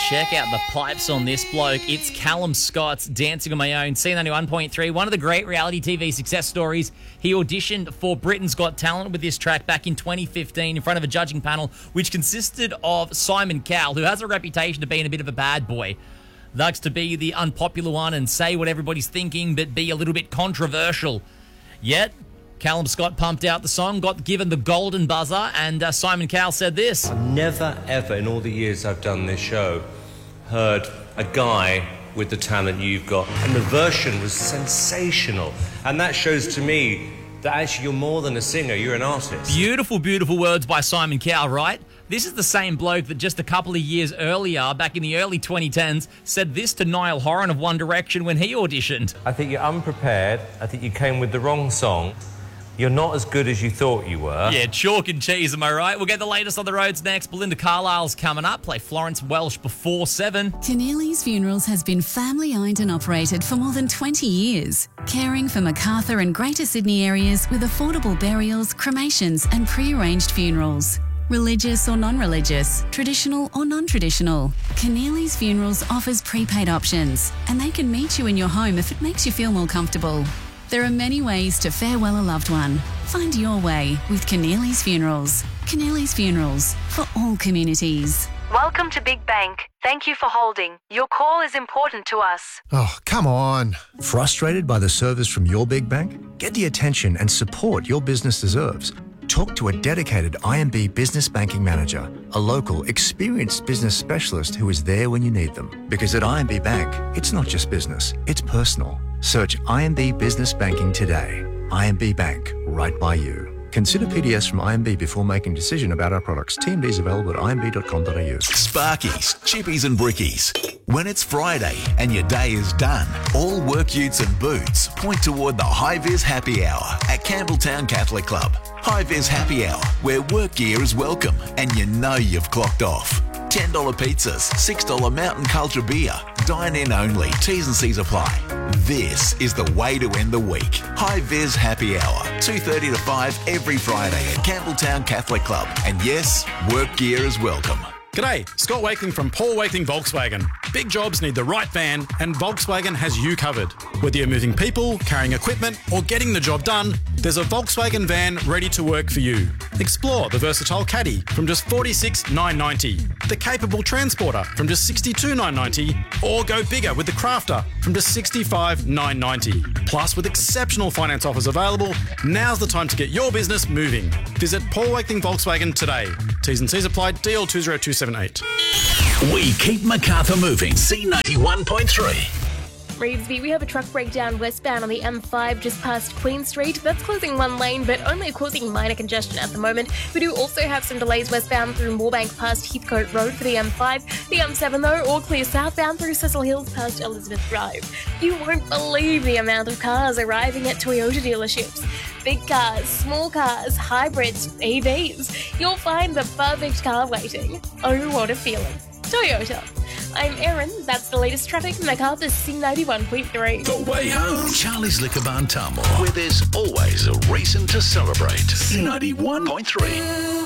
check out the pipes on this bloke. It's Callum Scott's Dancing on My Own, C91.3, one of the great reality TV success stories. He auditioned for Britain's Got Talent with this track back in 2015 in front of a judging panel, which consisted of Simon Cowell, who has a reputation of being a bit of a bad boy. Likes to be the unpopular one and say what everybody's thinking, but be a little bit controversial. Yet, Callum Scott pumped out the song, got given the golden buzzer, and Simon Cowell said this. Never, ever in all the years I've done this show heard a guy with the talent you've got. And the version was sensational. And that shows to me that actually you're more than a singer, you're an artist. Beautiful, beautiful words by Simon Cowell, right? This is the same bloke that just a couple of years earlier, back in the early 2010s, said this to Niall Horan of One Direction when he auditioned. I think you're unprepared. I think you came with the wrong song. You're not as good as you thought you were. Yeah, chalk and cheese, am I right? We'll get the latest on the roads next. Belinda Carlisle's coming up. Play Florence Welsh before 7. Keneally's Funerals has been family-owned and operated for more than 20 years, caring for Macarthur and Greater Sydney areas with affordable burials, cremations and pre-arranged funerals. Religious or non-religious, traditional or non-traditional. Keneally's Funerals offers prepaid options, and they can meet you in your home if it makes you feel more comfortable. There are many ways to farewell a loved one. Find your way with Keneally's Funerals. Keneally's Funerals, for all communities. Welcome to Big Bank. Thank you for holding. Your call is important to us. Oh, come on. Frustrated by the service from your big bank? Get the attention and support your business deserves. Talk to a dedicated IMB Business Banking Manager, a local, experienced business specialist who is there when you need them. Because at IMB Bank, it's not just business, it's personal. Search IMB Business Banking today. IMB Bank, right by you. Consider PDS from IMB before making decision about our products. TMDs available at imb.com.au. Sparkies, chippies and brickies. When it's Friday and your day is done, all work utes and boots point toward the High Vis Happy Hour at Campbelltown Catholic Club. High Vis Happy Hour, where work gear is welcome and you know you've clocked off. $10 pizzas, $6 Mountain Culture beer. Dine in only. T's and C's apply. This is the way to end the week. High Vis Happy Hour, 2:30 to 5 every Friday at Campbelltown Catholic Club. And yes, work gear is welcome. G'day, Scott Wakeling from Paul Wakeling Volkswagen. Big jobs need the right van, and Volkswagen has you covered. Whether you're moving people, carrying equipment, or getting the job done, there's a Volkswagen van ready to work for you. Explore the versatile Caddy from just $46,990, the capable Transporter from just $62,990, or go bigger with the Crafter from just $65,990. Plus, with exceptional finance offers available, now's the time to get your business moving. Visit Paul Wakeling Volkswagen today. T's and C's apply. DL 20278. We keep Macarthur moving. C91.3. Reevesby, we have a truck breakdown westbound on the M5 just past Queen Street. That's closing one lane, but only causing minor congestion at the moment. We do also have some delays westbound through Moorebank past Heathcote Road for the M5. The M7, though, all clear southbound through Cecil Hills past Elizabeth Drive. You won't believe the amount of cars arriving at Toyota dealerships. Big cars, small cars, hybrids, EVs. You'll find the perfect car waiting. Oh, what a feeling. Toyota. I'm Erin. That's the latest traffic. Macarthur's C91.3. The way home. Charlie's Liquor Barn Tamworth, where there's always a reason to celebrate. C91.3.